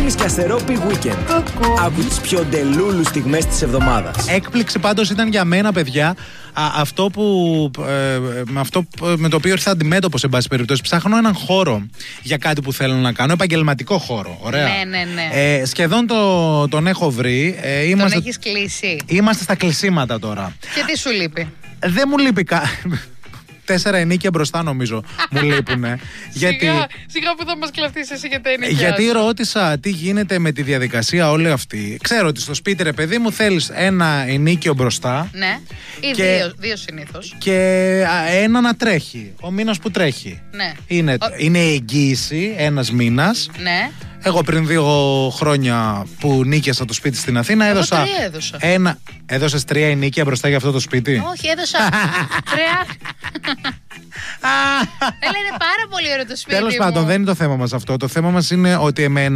Ευθύμης και Αστερό Big Weekend. Άκου τις πιο ντελούλου στιγμές της εβδομάδας. Έκπληξη πάντως ήταν για μένα, παιδιά, αυτό με το οποίο ήρθα αντιμέτωπος, εν πάση περιπτώσει. Ψάχνω έναν χώρο για κάτι που θέλω να κάνω, επαγγελματικό χώρο. Ωραία. Ναι. Σχεδόν τον έχω βρει. Τον έχεις κλείσει. Είμαστε στα κλεισίματα τώρα. Και τι σου λείπει? Δεν μου λείπει 4 ενίκια μπροστά, νομίζω. Μου λείπουνε. Σιγά που θα μας κλαφτείς εσύ για τα ενίκια. Γιατί ρώτησα τι γίνεται με τη διαδικασία όλη αυτή. Ξέρω ότι στο σπίτι, ρε παιδί μου, θέλεις ένα ενίκιο μπροστά. Ναι. Ή δύο συνήθως. Και ένα να τρέχει. Ο μήνας που τρέχει. Ναι. Είναι εγγύηση ένας μήνας. Ναι. Εγώ πριν 2 χρόνια που νίκιασα το σπίτι στην Αθήνα, έδωσα. Έδωσες 3 ενίκια μπροστά για αυτό το σπίτι? Όχι, έδωσα 3. Είναι πάρα πολύ ωραίο το σπίτι. Τέλος πάντων, δεν είναι το θέμα μας αυτό. Το θέμα μας είναι ότι εμένα